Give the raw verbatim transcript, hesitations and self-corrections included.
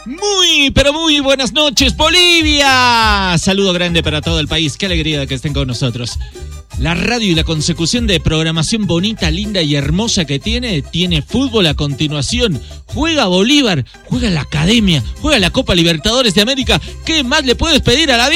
Muy, pero muy buenas noches, Bolivia. Saludo grande para todo el país. Qué alegría de que estén con nosotros. La radio y la consecución de programación bonita, linda y hermosa que tiene, tiene fútbol a continuación. Juega Bolívar, juega la Academia, juega la Copa Libertadores de América. ¿Qué más le puedes pedir a la vida?